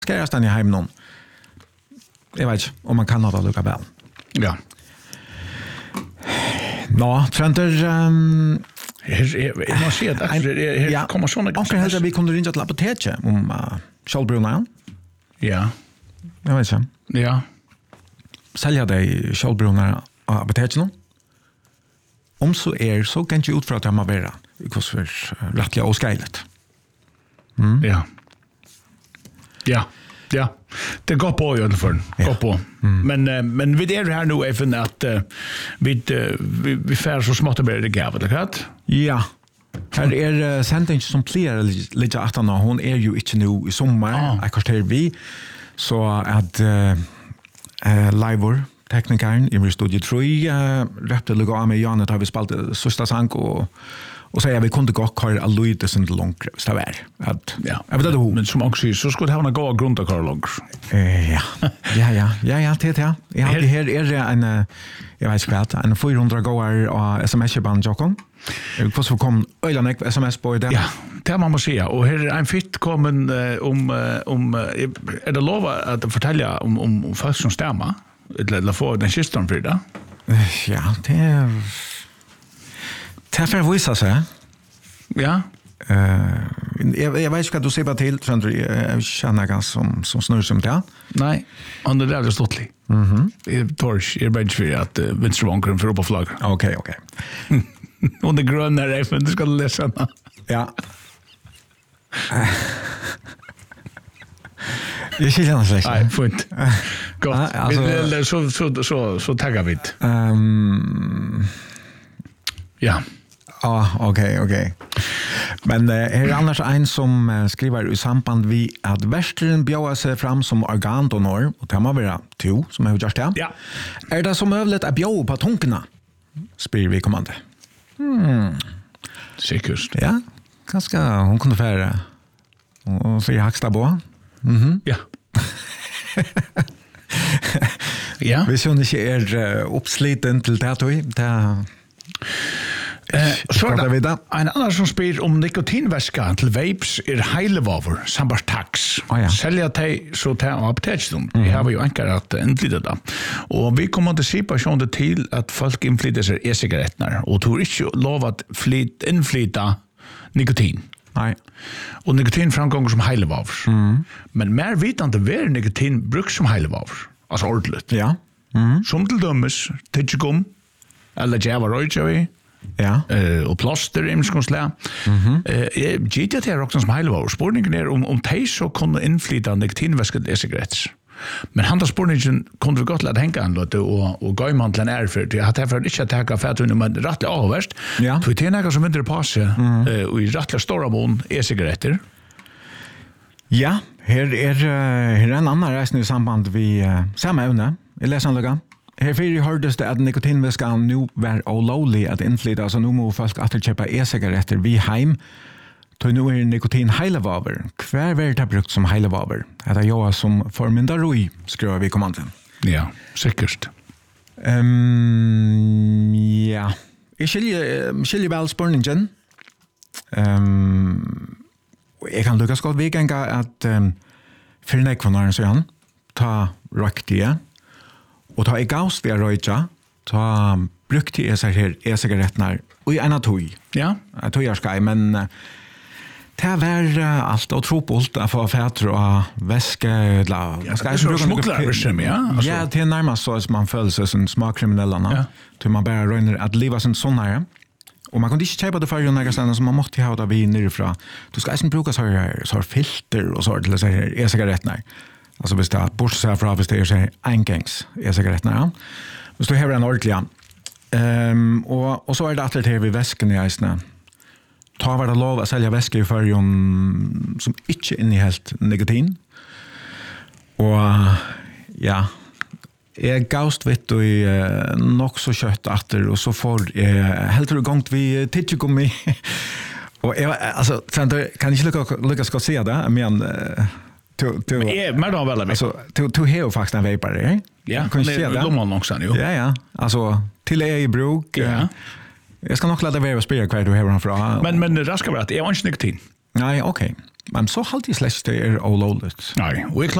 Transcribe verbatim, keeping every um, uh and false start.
Skärast den i hem någon. Jag vet inte om man kan ha det lika väl. Ja. Nå, Trenter... Um, jag måste säga att här kommer sådana... Och helst att vi kunde ringa till apoteket om uh, kjolbruna. Ja. Jag vet inte. Ja. Sälja dig kjolbruna av apoteket. Om så är så kan jag utföra att jag må vara för rättliga och skejligt. Mm. Ja. Ja. Ja, det går på i alla fall. Går på. Mm. Men uh, men vi är här nu även att uh, vi uh, vi vi får så smått blir det gav det rätt. Ja. Här är uh, sentence som player lite att han hon är ju inte nu i sommar. Jag ah. kostar vi så att uh, uh, live teknikern i studio tre uh, räppte lugga med Janne har vi spelat sista sank och och säga vi kunde gå kvar allude sen långt så där att ja jag vet inte hur men som också så skulle det ha en gå grund att köra långt eh ja ja ja ja ja det ja jag har det här är det en jag vet inte en fyrahundra gåar och sms-band Jokon jag får så kom öland sms på det ja det man måste säga och här är en fitt kommen om om är det lova att fortälja om om folk som stämmer eller få den system för det ja det är Taffer vissa sig. Ja. Eh jag jag vet inte vad du ser på till så jag känner ganska som som snurr som det. Nej, on the där stottlig. Mhm. Det torch är bench för att Vince Wonker för på flagg. Okej, okej. Och det gröna är för du ska läsa. Ja. Jag ser gärna släkt. Nej, fint. Gott. Alltså så så så så taggar vi. Ehm Ja. Ja, okej, okej. Men uh, här är annars en som uh, skriver i samband vi att västern bjöd sig fram som organdonor och det må vara to som har gjort det. Ja. Är det som övligt att bjöd på tunkorna? Spyr vi kommande. Hmm. Säkert. Ja, ganska hon kunde färra och för hacksta på. Mhm. Ja. Ja. Vi ser inte är uh, uppsliten till det då. Det Eh, så er det en annan som spyr om nikotinväska til vapes er heilevaver, sambart tax. Oh, ja. Selja teg så teg av apotetsdom. Mm. Vi har jo enkar at innflytta det. Og vi kommer til situasjonen til at folk innflytter seg e-sigarettene, og tror ikke lov at flyt, innflytta nikotin. Nei. Og nikotin framgår som heilevaver. Mm. Men mer vitande ver nikotin bruks som heilevaver. Altså ordentligt. Ja. Mm. Som til dømes, tidsigum, eller djeva røytjavi, ja. Uh, og plaster i mskonsle. Mhm. Eh, gitt det er også som heilevaver. Spurningen er om om de så kunne innflyta nikotinvæsket e-sigaretter. Men han da spurningen kunne vi godt lade henge an lite og og gøyman til en ærfyrt. Jeg hadde derfor ikke takka fætunne, men rettelig avverst. Ja. Så det er noe som vinner på seg mm. uh, og i rettelig stora mån e-sigaretter. Ja, her er uh, her er en annan reisning i samband vi uh, samme evne. Jeg leser han lukka. Her fyrir hørtes det at nikotinvæskan nu var olovlig at innflyta, så nu må folk atter kjøpa e-sigaretter vi heim. Så nu er nikotin heilevaver. Hver var det brukt som heilevaver? Det er jo som formyndaroi, skriver vi kommanden. Ja, sikkert. Um, ja. Jeg skiljer, skiljer vel spurningen. Um, jeg kan lukkast godt vikenga at um, fyrir nekvannaren så han ta røktige, og ta i gaus via røyja, ta brukte jeg seg her e-sigarettene og i en av tog. Ja. Jeg tog jeg skal, men uh, det var uh, alt og tropult å få fætter og væske. Ja, det er så smuklarversen, ja. Altså. Ja, det er nærmest så at man føler seg som smakkriminellene. Ja. Til man bare røyner at livet sin sånn her. Og man kunne ikke kjøpe det for å nægge stedet, så man måtte ha det vi nirifra. Du skal ikke bruke så her, så her filter og så til å si her e-sigarettene. Altså hvis det er bortsett fra hvis det er sånn engangs e-sigarettene. Ja. Hvis du hever en ordentlig, ja. Um, og, og så er det alltid her ved væsken i eisene. Ta var det lov å selge væske i førjon som ikke innehelt nikotin. Og ja, jeg gavst vitt og uh, nok så kjøtt atter, og så får jeg helt og gongt vi tidsigummi. Og jeg, altså, kan ikke lykke, lykke skal se det, men uh, to, to, men jeg, men da vel, altså, to, to har jo faktisk en veiper, eh? Ja, det er lomman også, jo. Ja, ja, altså, til jeg i bruk, ja. Jeg skal nok lade være å spire hva du har fra. Men, men raskar var at jeg var ikke nikotin. Nei, okej. Okay. Men så halvt i slett det er olovligt. Nei, og jeg